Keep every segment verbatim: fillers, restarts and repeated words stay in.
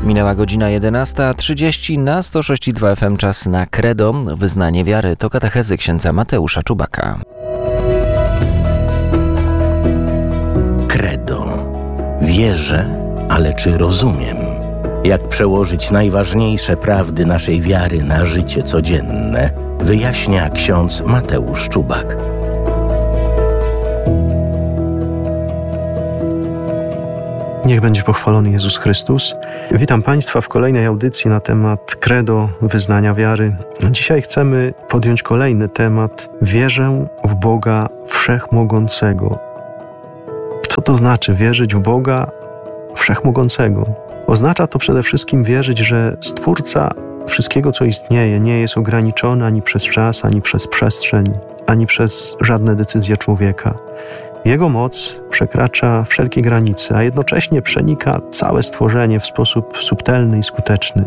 Minęła godzina jedenasta trzydzieści, na sto sześć i dwa F M czas na Credo. Wyznanie wiary to katechezy księdza Mateusza Czubaka. Credo. Wierzę, ale czy rozumiem? Jak przełożyć najważniejsze prawdy naszej wiary na życie codzienne, wyjaśnia ksiądz Mateusz Czubak. Niech będzie pochwalony Jezus Chrystus. Witam Państwa w kolejnej audycji na temat Credo, wyznania wiary. Dzisiaj chcemy podjąć kolejny temat. Wierzę w Boga Wszechmogącego. Co to znaczy wierzyć w Boga Wszechmogącego? Oznacza to przede wszystkim wierzyć, że Stwórca wszystkiego, co istnieje, nie jest ograniczony ani przez czas, ani przez przestrzeń, ani przez żadne decyzje człowieka. Jego moc przekracza wszelkie granice, a jednocześnie przenika całe stworzenie w sposób subtelny i skuteczny.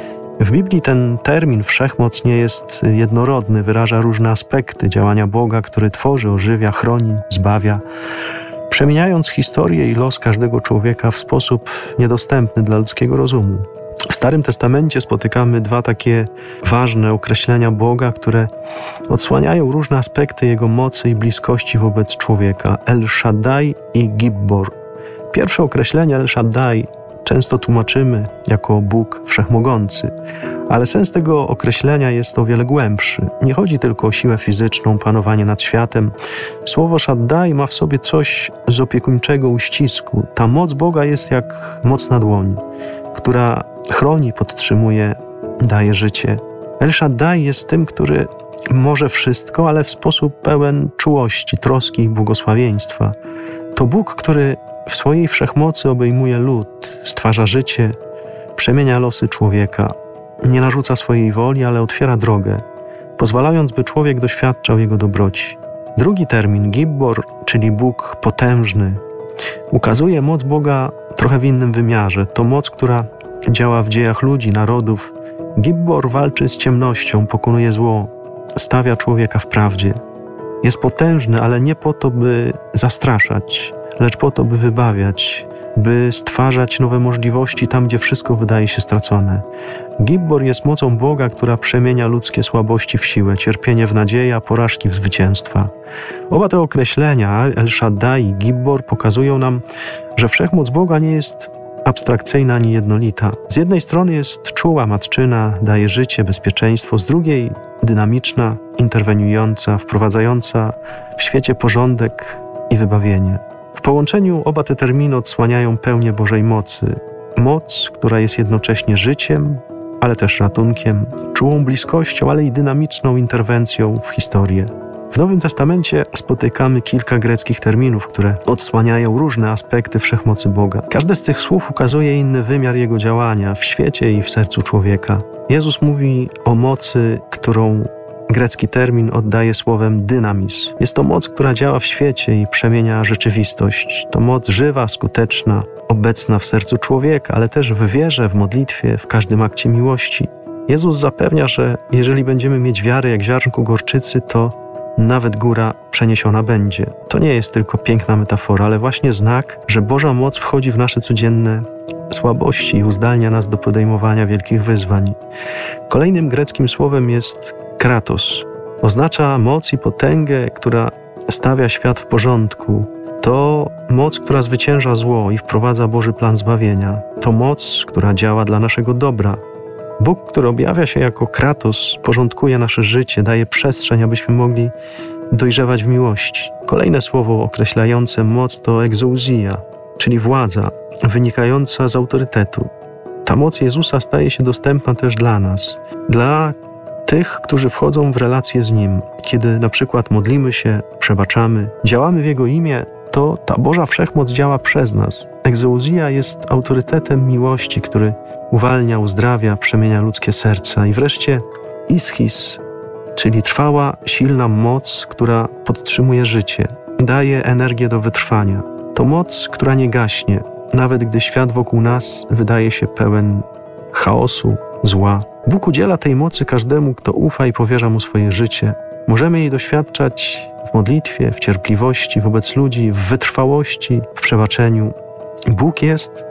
W Biblii ten termin wszechmoc nie jest jednorodny, wyraża różne aspekty działania Boga, który tworzy, ożywia, chroni, zbawia, przemieniając historię i los każdego człowieka w sposób niedostępny dla ludzkiego rozumu. W Starym Testamencie spotykamy dwa takie ważne określenia Boga, które odsłaniają różne aspekty Jego mocy i bliskości wobec człowieka. El Shaddai i Gibbor. Pierwsze określenie El Shaddai często tłumaczymy jako Bóg Wszechmogący, ale sens tego określenia jest o wiele głębszy. Nie chodzi tylko o siłę fizyczną, panowanie nad światem. Słowo Shaddai ma w sobie coś z opiekuńczego uścisku. Ta moc Boga jest jak mocna dłoń, która chroni, podtrzymuje, daje życie. El Shaddai jest tym, który może wszystko, ale w sposób pełen czułości, troski i błogosławieństwa. To Bóg, który w swojej wszechmocy obejmuje lud, stwarza życie, przemienia losy człowieka. Nie narzuca swojej woli, ale otwiera drogę, pozwalając, by człowiek doświadczał Jego dobroci. Drugi termin, Gibbor, czyli Bóg potężny, ukazuje moc Boga trochę w innym wymiarze. To moc, która działa w dziejach ludzi, narodów. Gibbor walczy z ciemnością, pokonuje zło, stawia człowieka w prawdzie. Jest potężny, ale nie po to, by zastraszać, lecz po to, by wybawiać, by stwarzać nowe możliwości tam, gdzie wszystko wydaje się stracone. Gibbor jest mocą Boga, która przemienia ludzkie słabości w siłę, cierpienie w nadzieję, a porażki w zwycięstwa. Oba te określenia, El Shaddai i Gibbor, pokazują nam, że wszechmoc Boga nie jest abstrakcyjna ani jednolita. Z jednej strony jest czuła, matczyna, daje życie, bezpieczeństwo, z drugiej dynamiczna, interweniująca, wprowadzająca w świecie porządek i wybawienie. W połączeniu oba te terminy odsłaniają pełnię Bożej mocy. Moc, która jest jednocześnie życiem, ale też ratunkiem, czułą bliskością, ale i dynamiczną interwencją w historię. W Nowym Testamencie spotykamy kilka greckich terminów, które odsłaniają różne aspekty wszechmocy Boga. Każde z tych słów ukazuje inny wymiar Jego działania w świecie i w sercu człowieka. Jezus mówi o mocy, którą grecki termin oddaje słowem dynamis. Jest to moc, która działa w świecie i przemienia rzeczywistość. To moc żywa, skuteczna, obecna w sercu człowieka, ale też w wierze, w modlitwie, w każdym akcie miłości. Jezus zapewnia, że jeżeli będziemy mieć wiarę jak ziarnko gorczycy, to nawet góra przeniesiona będzie. To nie jest tylko piękna metafora, ale właśnie znak, że Boża moc wchodzi w nasze codzienne słabości i uzdalnia nas do podejmowania wielkich wyzwań. Kolejnym greckim słowem jest kratos. Oznacza moc i potęgę, która stawia świat w porządku. To moc, która zwycięża zło i wprowadza Boży plan zbawienia. To moc, która działa dla naszego dobra. Bóg, który objawia się jako Kratos, porządkuje nasze życie, daje przestrzeń, abyśmy mogli dojrzewać w miłości. Kolejne słowo określające moc to egzouzja, czyli władza, wynikająca z autorytetu. Ta moc Jezusa staje się dostępna też dla nas, dla tych, którzy wchodzą w relacje z Nim. Kiedy na przykład modlimy się, przebaczamy, działamy w Jego imię, to ta Boża Wszechmoc działa przez nas. Egzouzja jest autorytetem miłości, który uwalnia, uzdrawia, przemienia ludzkie serca. I wreszcie ischis, czyli trwała, silna moc, która podtrzymuje życie, daje energię do wytrwania. To moc, która nie gaśnie, nawet gdy świat wokół nas wydaje się pełen chaosu, zła. Bóg udziela tej mocy każdemu, kto ufa i powierza Mu swoje życie. Możemy jej doświadczać w modlitwie, w cierpliwości wobec ludzi, w wytrwałości, w przebaczeniu. Bóg jest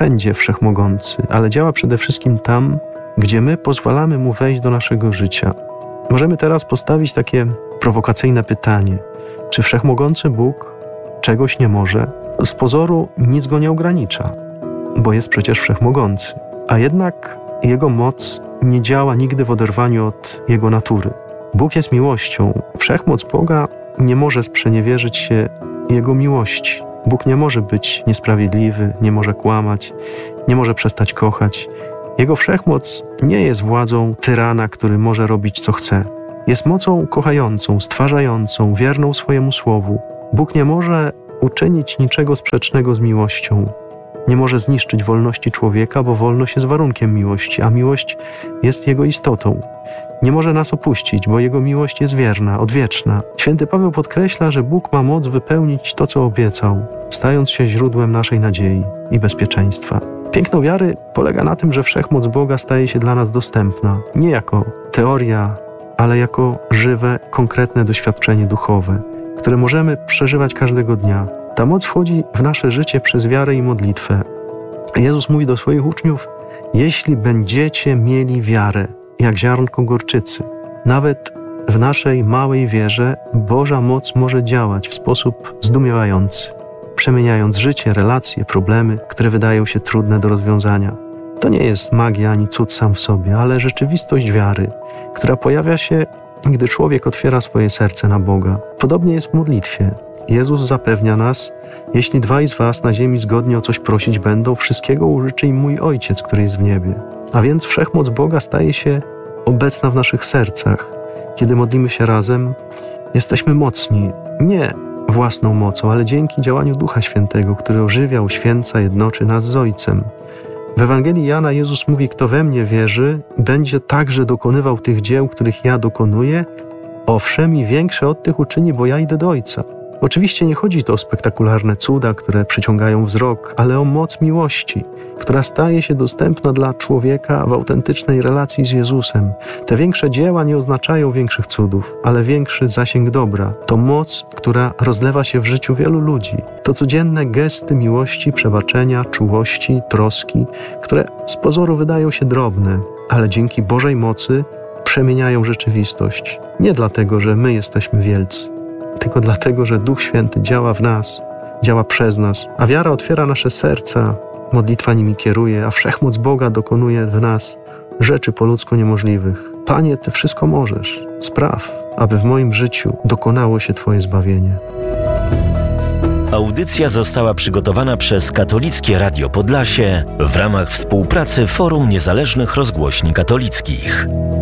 wszędzie wszechmogący, ale działa przede wszystkim tam, gdzie my pozwalamy Mu wejść do naszego życia. Możemy teraz postawić takie prowokacyjne pytanie. Czy wszechmogący Bóg czegoś nie może? Z pozoru nic Go nie ogranicza, bo jest przecież wszechmogący. A jednak Jego moc nie działa nigdy w oderwaniu od Jego natury. Bóg jest miłością. Wszechmoc Boga nie może sprzeniewierzyć się Jego miłości. Bóg nie może być niesprawiedliwy, nie może kłamać, nie może przestać kochać. Jego wszechmoc nie jest władzą tyrana, który może robić co chce. Jest mocą kochającą, stwarzającą, wierną swojemu słowu. Bóg nie może uczynić niczego sprzecznego z miłością. Nie może zniszczyć wolności człowieka, bo wolność jest warunkiem miłości, a miłość jest Jego istotą. Nie może nas opuścić, bo Jego miłość jest wierna, odwieczna. Święty Paweł podkreśla, że Bóg ma moc wypełnić to, co obiecał, stając się źródłem naszej nadziei i bezpieczeństwa. Piękno wiary polega na tym, że wszechmoc Boga staje się dla nas dostępna, nie jako teoria, ale jako żywe, konkretne doświadczenie duchowe, które możemy przeżywać każdego dnia. Ta moc wchodzi w nasze życie przez wiarę i modlitwę. Jezus mówi do swoich uczniów: jeśli będziecie mieli wiarę, jak ziarnko gorczycy, nawet w naszej małej wierze Boża moc może działać w sposób zdumiewający, przemieniając życie, relacje, problemy, które wydają się trudne do rozwiązania. To nie jest magia ani cud sam w sobie, ale rzeczywistość wiary, która pojawia się, gdy człowiek otwiera swoje serce na Boga. Podobnie jest w modlitwie. Jezus zapewnia nas: jeśli dwaj z was na ziemi zgodnie o coś prosić będą, wszystkiego użyczy im mój Ojciec, który jest w niebie. A więc wszechmoc Boga staje się obecna w naszych sercach. Kiedy modlimy się razem, jesteśmy mocni, nie własną mocą, ale dzięki działaniu Ducha Świętego, który ożywia, uświęca, jednoczy nas z Ojcem. W Ewangelii Jana Jezus mówi: kto we mnie wierzy, będzie także dokonywał tych dzieł, których ja dokonuję, owszem i większe od tych uczyni, bo ja idę do Ojca. Oczywiście nie chodzi tu o spektakularne cuda, które przyciągają wzrok, ale o moc miłości, która staje się dostępna dla człowieka w autentycznej relacji z Jezusem. Te większe dzieła nie oznaczają większych cudów, ale większy zasięg dobra. To moc, która rozlewa się w życiu wielu ludzi. To codzienne gesty miłości, przebaczenia, czułości, troski, które z pozoru wydają się drobne, ale dzięki Bożej mocy przemieniają rzeczywistość. Nie dlatego, że my jesteśmy wielcy, tylko dlatego, że Duch Święty działa w nas, działa przez nas, a wiara otwiera nasze serca, modlitwa nimi kieruje, a wszechmoc Boga dokonuje w nas rzeczy po ludzku niemożliwych. Panie, Ty wszystko możesz. Spraw, aby w moim życiu dokonało się Twoje zbawienie. Audycja została przygotowana przez Katolickie Radio Podlasie w ramach współpracy Forum Niezależnych Rozgłośni Katolickich.